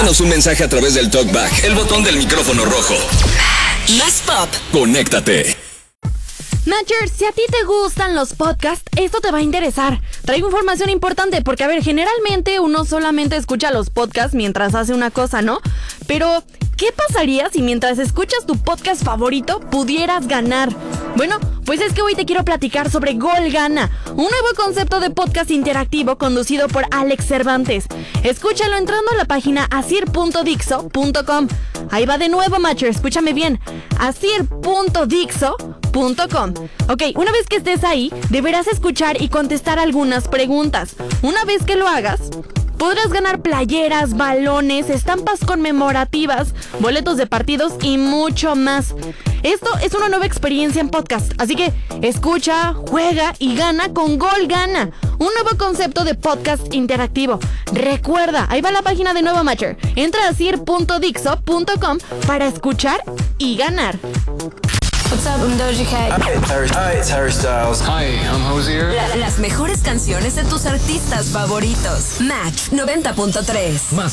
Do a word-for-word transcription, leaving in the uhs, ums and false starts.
Mándanos un mensaje a través del TalkBack, el botón del micrófono rojo. Más pop. Conéctate. Matchers, si a ti te gustan los podcasts, esto te va a interesar. Traigo información importante porque, a ver, generalmente uno solamente escucha los podcasts mientras hace una cosa, ¿no? Pero, ¿qué pasaría si mientras escuchas tu podcast favorito pudieras ganar? Bueno, pues es que hoy te quiero platicar sobre Gol Gana, un nuevo concepto de podcast interactivo conducido por Alex Cervantes. Escúchalo entrando a la página asir punto dixo punto com. Ahí va de nuevo, Matcher, escúchame bien. asir punto dixo punto com. Ok, una vez que estés ahí, deberás escuchar y contestar algunas preguntas. Una vez que lo hagas, podrás ganar playeras, balones, estampas conmemorativas, boletos de partidos y mucho más. Esto es una nueva experiencia en podcast, así que escucha, juega y gana con Gol Gana, un nuevo concepto de podcast interactivo. Recuerda, ahí va la página de nuevo, Matcher. Entra a asir punto dixo punto com para escuchar y ganar. What's up, I'm Doja Cat. Hi, it's Harry, hi, it's Harry Styles. Hi, I'm Hozier. La- las mejores canciones de tus artistas favoritos. Match noventa punto tres. Más